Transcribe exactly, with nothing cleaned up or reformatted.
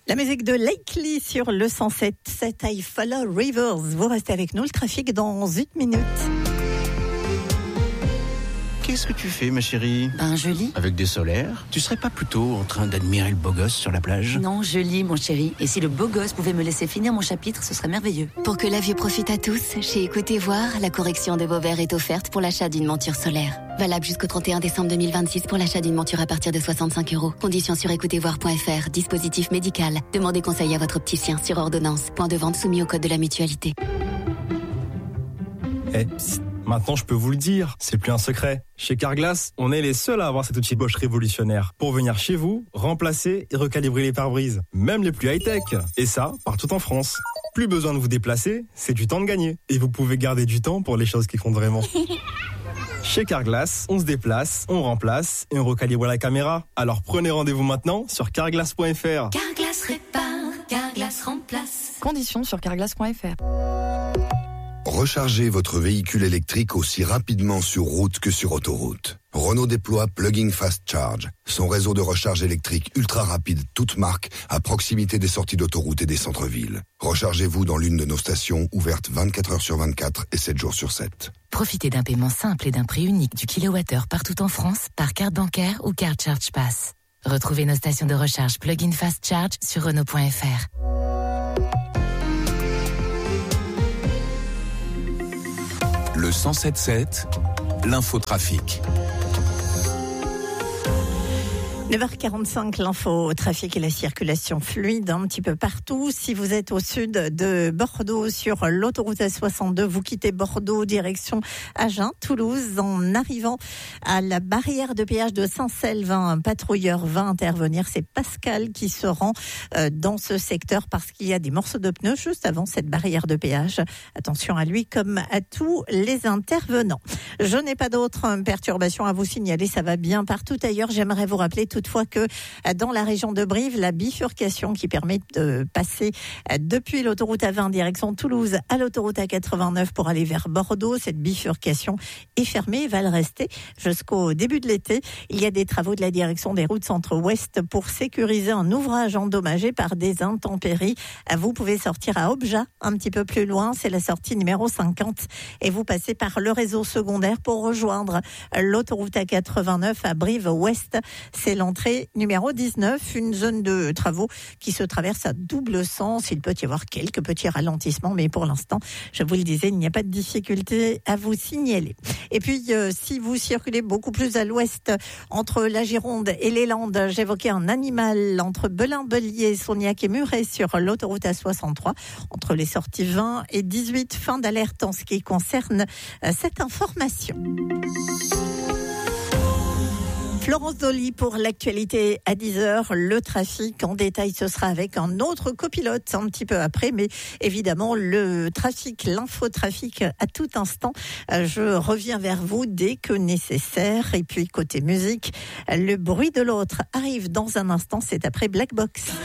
La musique de Lakely sur le cent sept sept I Follow Rivers. Vous restez avec nous, le trafic dans une minute. Qu'est-ce que tu fais, ma chérie? Ben, je lis. Avec des solaires? Tu serais pas plutôt en train d'admirer le beau gosse sur la plage? Non, je lis, mon chéri. Et si le beau gosse pouvait me laisser finir mon chapitre, ce serait merveilleux. Pour que la vue profite à tous, chez Écoutez Voir, la correction de vos verres est offerte pour l'achat d'une monture solaire. Valable jusqu'au trente et un décembre deux mille vingt-six pour l'achat d'une monture à partir de soixante-cinq euros. Conditions sur écoutez voir point f r. Dispositif médical. Demandez conseil à votre opticien sur ordonnance. Point de vente soumis au code de la mutualité. Eh, psst. Maintenant, je peux vous le dire, c'est plus un secret. Chez Carglass, on est les seuls à avoir cet outil Bosch révolutionnaire pour venir chez vous, remplacer et recalibrer les pare-brises, même les plus high-tech. Et ça, partout en France. Plus besoin de vous déplacer, c'est du temps de gagner. Et vous pouvez garder du temps pour les choses qui comptent vraiment. Chez Carglass, on se déplace, on remplace et on recalibre la caméra. Alors prenez rendez-vous maintenant sur carglass point f r. Carglass répare, Carglass remplace. Conditions sur carglass point f r. Rechargez votre véhicule électrique aussi rapidement sur route que sur autoroute. Renault déploie Plug-in Fast Charge, son réseau de recharge électrique ultra rapide, toute marque, à proximité des sorties d'autoroute et des centres-villes. Rechargez-vous dans l'une de nos stations ouvertes vingt-quatre heures sur vingt-quatre et sept jours sur sept. Profitez d'un paiement simple et d'un prix unique du kilowattheure partout en France par carte bancaire ou carte Charge Pass. Retrouvez nos stations de recharge Plug-in Fast Charge sur Renault point f r. Le cent sept sept, l'infotrafic. neuf heures quarante-cinq, l'info, trafic et la circulation fluide un petit peu partout. Si vous êtes au sud de Bordeaux sur l'autoroute A soixante-deux, vous quittez Bordeaux direction Agen, Toulouse. En arrivant à la barrière de péage de Saint-Selve, un patrouilleur va intervenir. C'est Pascal qui se rend dans ce secteur parce qu'il y a des morceaux de pneus juste avant cette barrière de péage. Attention à lui comme à tous les intervenants. Je n'ai pas d'autres perturbations à vous signaler. Ça va bien partout ailleurs. J'aimerais vous rappeler toutefois que dans la région de Brive, la bifurcation qui permet de passer depuis l'autoroute A vingt direction Toulouse à l'autoroute A quatre-vingt-neuf pour aller vers Bordeaux, cette bifurcation est fermée et va le rester jusqu'au début de l'été. Il y a des travaux de la direction des routes centre-ouest pour sécuriser un ouvrage endommagé par des intempéries. Vous pouvez sortir à Objat, un petit peu plus loin, c'est la sortie numéro cinquante et vous passez par le réseau secondaire pour rejoindre l'autoroute A quatre-vingt-neuf à Brive-Ouest. C'est l'entrée numéro dix-neuf, une zone de travaux qui se traverse à double sens. Il peut y avoir quelques petits ralentissements, mais pour l'instant, je vous le disais, il n'y a pas de difficulté à vous signaler. Et puis, euh, si vous circulez beaucoup plus à l'ouest, entre la Gironde et les Landes, j'évoquais un animal entre Belin-Bellier, Sognac et Muret sur l'autoroute A soixante-trois, entre les sorties vingt et dix-huit. Fin d'alerte en ce qui concerne euh, cette information. Florence Dolly pour l'actualité à dix heures. Le trafic en détail, ce sera avec un autre copilote un petit peu après. Mais évidemment, le trafic, l'infotrafic à tout instant. Je reviens vers vous dès que nécessaire. Et puis, côté musique, le bruit de l'autre arrive dans un instant. C'est après Black Box.